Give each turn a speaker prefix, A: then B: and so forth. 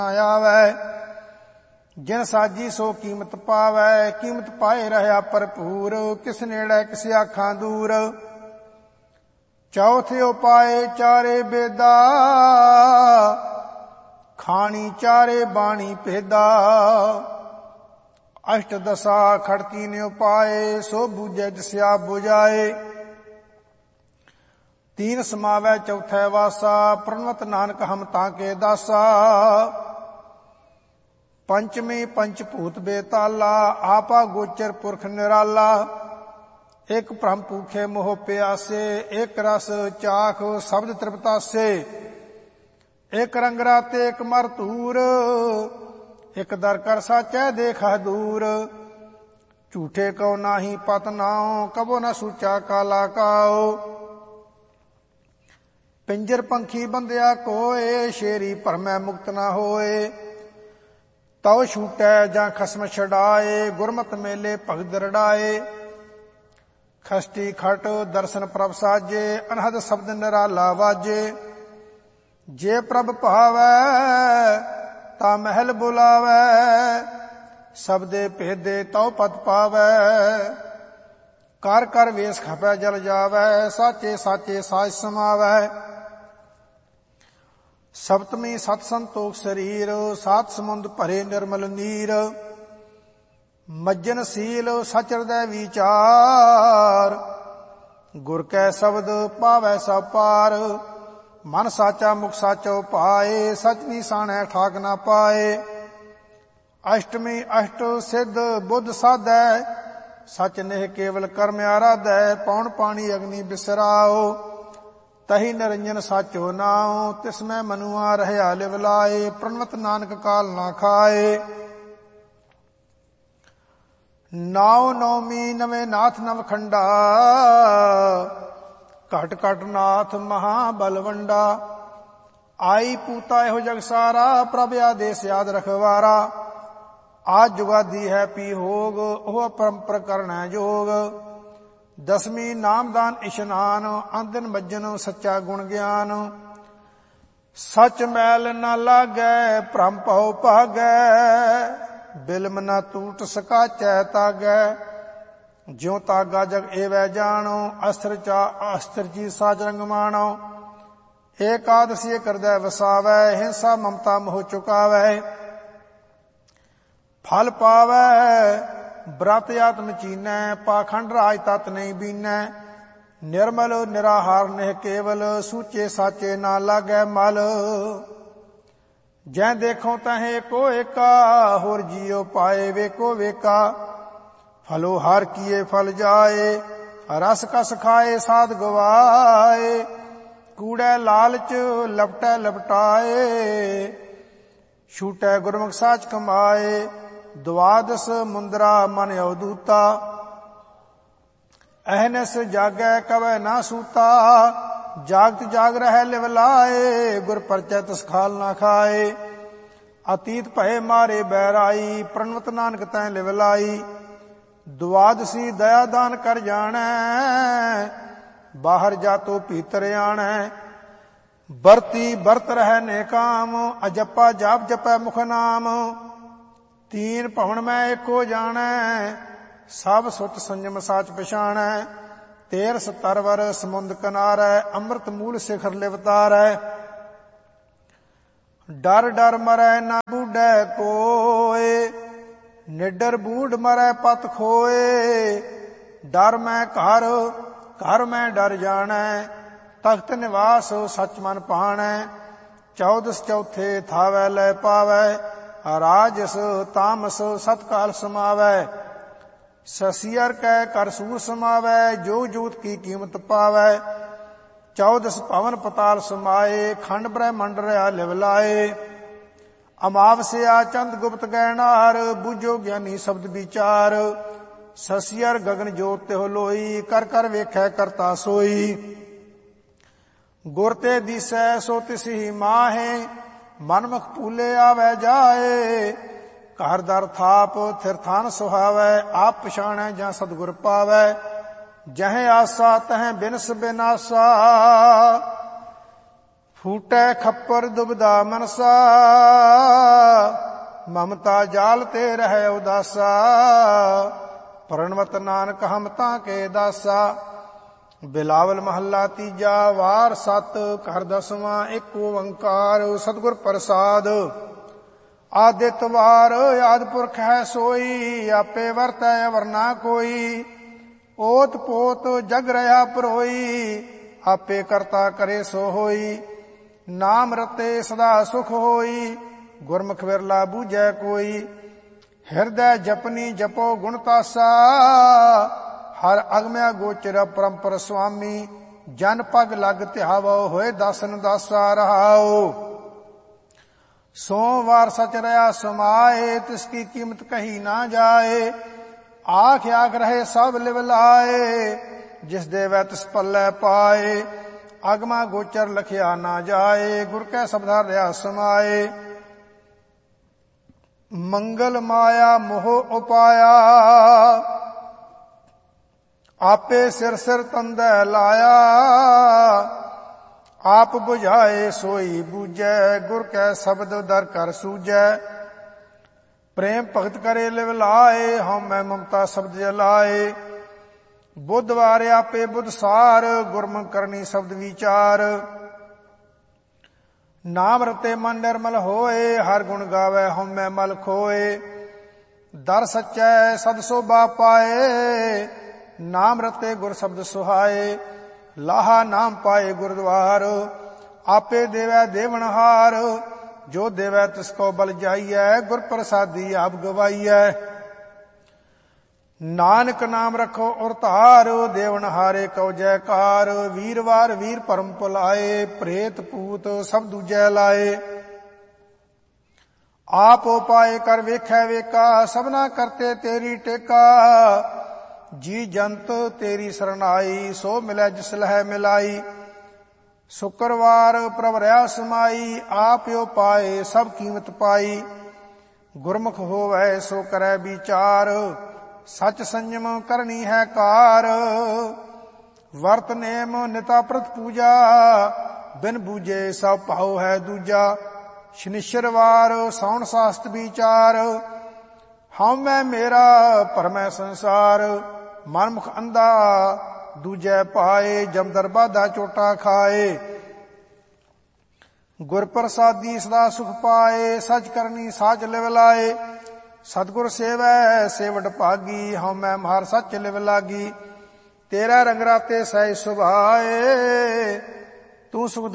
A: ਆਵੈ। ਜਿਨ ਸਾਜੀ ਸੋ ਕੀਮਤ ਪਾਵੈ, ਕੀਮਤ ਪਾਏ ਰਹਿਆ ਭਰਪੂਰ। ਕਿਸ ਨੇੜੇ ਕਿਸ ਆਖਾਂ ਦੂਰ। ਚੌਥੇ ਉਪਾਏ ਚਾਰੇ ਬੇਦਾ, ਖਾਣੀ ਚਾਰੇ ਬਾਣੀ ਭੇਦਾ। ਅਸ਼ਟ ਦਸਾ ਖੜਤੀ ਨੇ ਉਪਾਏ, ਸੋ ਬੂਝੈ ਜਿਸ ਆਪ ਬੁਝਾਏ। ਤੀਨ ਸਮਾਵੈ ਚੌਥੈ ਵਾਸਾ, ਪ੍ਰਣਵਤ ਨਾਨਕ ਹਮ ਤਾਕੇ ਦਾਸਾ। ਪੰਚਮੀ ਪੰਚ ਭੂਤ ਬੇਤਾਲਾ, ਆਪਾ ਗੋਚਰ ਪੁਰਖ ਨਿਰਾਲਾ। ਇਕ ਭ੍ਰਮ ਭੂਖੇ ਮੋਹ ਪਿਆਸੇ, ਇਕ ਰਸ ਚਾਖ ਸ਼ਬਦ ਤ੍ਰਿਪਤਾਸੇ। ਇਕ ਰੰਗ ਰਾਤੇ ਇਕ ਮਰ ਧੂਰ, ਇਕ ਦਰ ਕਰ ਸਾਚੈ ਦੇਖਾ ਦੂਰ। ਝੂਠੇ ਕਉ ਨਾਹੀ ਪਤ ਨਾਉ, ਕਬੋ ਨ ਸੂਚਾ ਕਾਲਾ ਕਾਉ। ਪਿੰਜਰ ਪੰਖੀ ਬੰਦਿਆ ਕੋਏ, ਸ਼ੇਰੀ ਭਰਮੈ ਮੁਕਤ ਨ ਹੋਏ। ਤਉ ਛੂਟੈ ਜਾਂ ਖਸਮ ਛਡਾਏ, ਗੁਰਮਤਿ ਮੇਲੇ ਭਗਤ ਰੜਾਏ। ਖਸਟੀ ਖਟ ਦਰਸ਼ਨ ਪ੍ਰਭ ਸਾਜੇ, ਅਨਹਦ ਸ਼ਬਦ ਨਿਰਾਲਾ ਵਾਜੇ। ਜੇ ਪ੍ਰਭ ਭਾਵੈ ਤਾ ਮਹਿਲ ਬੁਲਾਵੈ, ਸਬਦੇ ਭੇਦੇ ਤਉ ਪਦ ਪਾਵੈ। ਕਰ ਕਰ ਵੇਸ ਖਪੈ ਜਲ ਜਾਵੈ, ਸਾਚੇ ਸਾਚੇ ਸਾਜ ਸਮਾਵੈ। ਸਪਤਮੀ ਸਤ ਸੰਤੋਖ ਸਰੀਰ, ਸਾਤ ਸਮੁੰਦ ਭਰੇ ਨਿਰਮਲ ਨੀਰ। ਮੱਜਨ ਸੀਲ ਸਚ ਹਿਰਦੈ ਵਿਚਾਰ, ਗੁਰ ਕੈ ਸ਼ਬਦ ਪਾਵੈ ਸਭ ਪਾਰ। ਮਨ ਸਾਚਾ ਮੁਖ ਸਾਚੋ ਪਾਏ, ਸਚ ਨਿਸਾਣੈ ਠਾਕ ਨਾ ਪਾਏ। ਅਸ਼ਟਮੀ ਅਸ਼ਟ ਸਿੱਧ ਬੁੱਧ ਸਾਧੈ, ਸਚ ਨੇਹ ਕੇਵਲ ਕਰਮ ਆਰਾਧੈ। ਪੌਣ ਪਾਣੀ ਅਗਨੀ ਬਿਸਰਾਓ, ਤਹੀ ਨਿਰੰਜਨ ਸਾਚੋ ਨਾਉ। ਤਿਸ ਮੈਂ ਮਨੁਆ ਰਹਿਆ ਲਿਵ ਲਾਏ, ਪ੍ਰਣਵਤ ਨਾਨਕ ਕਾਲ ਨਾ ਖਾਏ। ਨਾਉ ਨੌਮੀ ਨਵੇਂ ਨਾਥ ਨਵਖੰਡਾ, ਘਟ ਘਟ ਨਾਥ ਮਹਾ ਬਲਵੰਡਾ। ਆਈ ਪੂਤਾ ਇਹੋ ਜਗ ਸਾਰਾ, ਪ੍ਰਭ ਆਦੇਸ ਯਾਦ ਰਖਵਾਰਾ। ਆਜ ਜੁਗਾਦੀ ਹੈ ਪੀ ਹੋਗ, ਉਹ ਪਰੰਪਰ ਕਰਣੈ ਜੋਗ। ਦਸਵੀਂ ਨਾਮਦਾਨ ਇਸ਼ਨਾਨ, ਆਂਦਨ ਮੱਜਨ ਸੱਚਾ ਗੁਣ ਗਿਆਨ। ਸਚ ਮੈਲ ਨ ਲਾਗੈ, ਭ੍ਰਮ ਭਉ ਭਾਗੈ। ਬਿਲਮ ਨ ਟੂਟ ਸਕਾਚੈ ਤਾਗੈ। ਜਿਉ ਤਾਗਾ ਜਗ ਏਵੈ ਜਾਣੋ, ਅਸਤਰ ਚਾ ਅਸਤਰ ਜੀ ਸਾਜ ਰੰਗ ਮਾਣੋ। ਏਕਾਦਸੀ ਕਰਦੈ ਵਸਾਵੈ, ਹਿੰਸਾ ਮਮਤਾ ਮੋਹ ਚੁਕਾਵੈ। ਫਲ ਪਾਵੈ ਬ੍ਰਤ ਆਤਮ ਚੀਨੈ, ਪਾਖੰਡ ਰਾਜ ਤਤ ਨਹੀਂ ਬੀਨੈ। ਨਿਰਮਲ ਨਿਰਾਹਾਰ ਨਿਹ ਕੇਵਲ, ਸੂਚੇ ਸਾਚੇ ਨਾ ਲਾਗੈ ਮਲ। ਜੈ ਦੇਖੋ ਤਹੇ ਕੋ ਏਕਾ, ਹੋਰ ਜੀਉ ਪਾਏ ਵੇਕੋ ਵੇਕਾ। ਫਲੋ ਹਰ ਕੀਏ ਫਲ ਜਾਏ, ਰਸ ਕਸ ਖਾਏ ਸਾਧ ਗਵਾਏ। ਕੂੜੈ ਲਾਲਚ ਲਪਟੈ ਲਪਟਾਏ, ਛੂਟੈ ਗੁਰਮੁਖ ਸਾਚ ਕਮਾਏ। ਦੁਆਦਸ ਮੁੰਦਰਾ ਮਨ ਅਵਦੂਤਾ, ਅਹਨਸ ਜਾਗੈ ਕਵੈ ਨਾ ਸੂਤਾ। ਜਾਗਤ ਜਾਗ ਰਹਿ ਲਿਵ ਲਾਏ, ਗੁਰ ਪਰਚੈ ਤਿਸ ਖਾਲ ਨਾ ਖਾਏ। ਅਤੀਤ ਭਏ ਮਾਰੇ ਬੈਰਾਈ, ਪ੍ਰਣਵਤ ਨਾਨਕ ਤੈ ਲਿਵ ਲਾਈ। ਦੁਆਦਸੀ ਦਇਆ ਦਾਨ ਕਰ ਜਾਣੈ, ਬਾਹਰ ਜਾਤੋ ਭੀਤਰ ਆਣੈ। ਬਰਤੀ ਬਰਤ ਰਹਿ ਨੇਕਾਮ, ਅਜੱਪਾ ਜਾਪ ਜਪੈ ਮੁਖ ਨਾਮ। ਤੀਨ ਭਵਨ ਮੈਂ ਏਕੋ ਜਾਣੈ, ਸਭ ਸੁਚ ਸੰਜਮ ਸਾਚ ਪਛਾਣੈ। ਤੇਰ ਸਤਰਵਰ ਸਮੁੰਦ ਕਿਨਾਰੈ, ਅੰਮ੍ਰਿਤ ਮੂਲ ਸਿਖਰ ਲਿਵ ਤਾਰੈ। ਡਰ ਡਰ ਮਰੈ ਨਾ ਬੂਢੈ ਕੋਏ, ਨਿਡਰ ਬੂਢ ਮਰੈ ਪਤ ਖੋਏ। ਡਰ ਮੈਂ ਘਰ ਘਰ ਮੈਂ ਡਰ ਜਾਣੈ, ਤਖਤ ਨਿਵਾਸ ਸਚ ਮਨ ਭਾਣੈ। ਚੌਦਸ ਚੌਥੇ ਥਾਵੈ ਲੈ ਪਾਵੈ, ਰਾਜਸ ਤਾਮਸ ਸਤਕਾਲ ਸਮਾਵੈ। ਸਸੀਅਰ ਕੈ ਕਰ ਸੂਰ ਸਮਾਵੈ, ਜੋ ਜੋਤ ਕੀ ਕੀਮਤ ਪਾਵੈ। ਚੌਦਸ ਭਵਨ ਪਤਾਲ ਸਮਾਏ, ਖੰਡ ਬ੍ਰਹਮੰਡ ਰਿਆ ਲਿਵ ਲਾਏ। ਅਮਾਵਸਿਆ ਚੰਦ ਗੁਪਤ ਗਹਿਣਾਰ, ਬੂਝੋ ਗਿਆਨੀ ਸ਼ਬਦ ਵਿਚਾਰ। ਸਸੀਅਰ ਗਗਨ ਜੋਤ ਤਿਹੁ ਲੋਈ, ਕਰ ਕਰ ਵੇਖੈ ਕਰਤਾ ਸੋਈ। ਗੁਰ ਤੇ ਦੀਸੈ ਸੋ ਤਿਸਹੀ ਮਾਹੇ, ਮਨਮੁਖ ਭੂਲੇ ਆਵੈ ਜਾਏ। ਘਰ ਦਰ ਥਾਪ ਥਿਰ ਥਾਨ ਸੁਹਾਵੈ, ਆਪ ਪਛਾਣੈ ਜਾਂ ਸਤਿਗੁਰ ਪਾਵੈ। ਜਹ ਆਸਾ ਤਹ ਬਿਨਸ ਬਿਨਾਸਾ, ਫੂਟੈ ਖੱਪਰ ਦੁਬਦਾ ਮਨਸਾ, ਮਮਤਾ ਜਾਲ ਤੇ ਰਹਿ ਉਦਾਸਾ, ਪ੍ਰਣਵਤ ਨਾਨਕ ਹਮ ਤਾਂ ਕੇ ਦਾਸਾ। ਬਿਲਾਵਲ ਮਹੱਲਾ ਤੀਜਾ, ਵਾਰ ਸਤ, ਘਰ ਦਸਵਾਂ, ਇੱਕ ਓੰਕਾਰ ਸਤਿਗੁਰ ਪ੍ਰਸਾਦ। ਆਦਿਤ ਵਾਰ ਆਦਿ ਪੁਰਖ ਹੈ ਸੋਈ, ਆਪੇ ਵਰਤੈ ਵਰਨਾ ਕੋਈ। ਓਤ ਪੋਤ ਜਗ ਰਹਾ ਪਰੋਈ, ਆਪੇ ਕਰਤਾ ਕਰੇ ਸੋ ਹੋਈ। ਨਾਮ ਰਤੇ ਸਦਾ ਸੁਖ ਹੋਈ, ਗੁਰਮੁਖ ਵਿਰਲਾ ਬੂਝੈ ਕੋਈ। ਹਿਰਦੈ ਜਪਨੀ ਜਪੋ ਗੁਣ ਤਾਸਾ, ਹਰ ਅਗਮਿਆ ਗੋਚਰ ਪਰੰਪਰ ਸੁਆਮੀ। ਜਨ ਪਗ ਲਗ ਧਿਆਵੋ, ਹੋਏ ਦਾਸਨ ਦਾਸਾ ਰਹਾਓ। ਸੋਮਵਾਰ ਸਚ ਰਹਾ ਸਮਾਏ, ਤਿਸਕੀ ਕੀਮਤ ਕਹੀ ਨਾ ਜਾਏ। ਆਖ ਆਖ ਰਹੇ ਸਭ ਲਿਵ ਲਾਏ, ਜਿਸ ਦੇਵੈ ਤਿਸ ਪੱਲੇ ਪਾਏ। ਅਗਮਾ ਗੋਚਰ ਲਖਿਆ ਨਾ ਜਾਏ, ਗੁਰ ਕੈ ਸਬਦਾ ਰਹਾ ਸਮਾਏ। ਮੰਗਲ ਮਾਇਆ ਮੋਹ ਉਪਾਇਆ, ਆਪੇ ਸਿਰ ਸਿਰ ਤੰਦੈ ਲਾਇਆ। ਆਪ ਬੁਝਾਏ ਸੋਈ ਬੂਝੈ, ਗੁਰ ਕੈ ਸ਼ਬਦ ਦਰ ਕਰ ਸੂਝੈ। ਪ੍ਰੇਮ ਭਗਤ ਕਰੇ ਲਿਵ ਲਾਏ, ਹਉਮੈ ਮਮਤਾ ਸ਼ਬਦ ਜਲਾਏ। ਬੁੱਧਵਾਰ ਆਪੇ ਬੁੱਧ ਸਾਰ, ਗੁਰਮੁਖ ਕਰਨੀ ਸ਼ਬਦ ਵਿਚਾਰ। ਨਾਮ ਰਤੇ ਮਨ ਨਿਰਮਲ ਹੋਏ, ਹਰ ਗੁਣ ਗਾਵੇ ਹਉਮੈ ਮਲ ਖੋਏ। ਦਰ ਸਚੈ ਸਦ ਸੋਭਾ ਪਾਏ, ਨਾਮ ਰਤੇ ਗੁਰ ਸ਼ਬਦ ਸੁਹਾਏ। ਲਾਹਾ ਨਾਮ ਪਾਏ ਗੁਰਦੁਆਰ, ਆਪੇ ਦੇਵੈ ਦੇਵਨਹਾਰ। ਜੋ ਦੇਵੈ ਤਿਸ ਕੋ ਬਲ ਜਾਈਐ, ਗੁਰ ਪ੍ਰਸਾਦੀ ਆਪ ਗਵਾਈਐ। ਨਾਨਕ ਨਾਮ ਰਖੋ ਔਰ ਧਾਰ, ਦੇਵਨਹਾਰੇ ਕਉ ਜੈਕਾਰ। ਵੀਰਵਾਰ ਵੀਰ ਭਰਮ ਭੁਲਾਏ, ਪ੍ਰੇਤ ਪੂਤ ਸਭ ਦੂਜੈ ਲਾਏ। ਆਪ ਉਪਾਏ ਕਰ ਵੇਖੈ ਵੇਖਾ, ਸਭਨਾ ਕਰਤੇ ਤੇਰੀ ਟੇਕਾ। ਜੀ ਜੰਤ ਤੇਰੀ ਸਰਨਾਈ, ਸੋ ਮਿਲੈ ਜਿਸ ਲਹਿ ਮਿਲਾਈ। ਸ਼ੁਕਰਵਾਰ ਪ੍ਰਭ ਰਹਾ ਸਮਾਈ, ਆਪ ਉਪਾਏ ਸਭ ਕੀਮਤ ਪਾਈ। ਗੁਰਮੁਖ ਹੋਵੈ ਸੋ ਕਰੈ ਵਿਚਾਰ, ਸਚ ਸੰਜਮ ਕਰਨੀ ਹੈ ਕਾਰ। ਵਰਤ ਨੇਮ ਨਿਤਾ ਪ੍ਰਤ ਪੂਜਾ, ਬਿਨ ਬੂਝੇ ਸਭ ਭਾਉ ਹੈ ਦੂਜਾ। ਸ਼ਨਿਸ਼ਰਵਾਰ ਸਾਉਣ ਸਾਸਤ ਵਿਚਾਰ, ਹਉਮੈ ਮੇਰਾ ਭਰਮੈ ਸੰਸਾਰ। ਮਨਮੁਖ ਅੰਧਾ ਦੂਜੈ ਪਾਏ, ਜਮਦਰ ਬਾਧਾ ਚੋਟਾ ਖਾਏ। ਗੁਰ ਪ੍ਰਸਾਦੀ ਸਦਾ ਸੁਖ ਪਾਏ, ਸਚ ਕਰਨੀ ਸਾਚ ਲਿਵ ਲਾਏ। ਸਤਿਗੁਰ ਸੇਵੈ ਸੇਵਟ ਭਾਗੀ, ਹਉਮੈ ਮਾਰ ਸੱਚ ਲਿਵ ਲਾਗੀ। ਤੇਰਾ ਰੰਗ ਰਾਤੇ ਸਹਿ ਸੁਭਾਏ, ਤੂੰ ਸੁਖ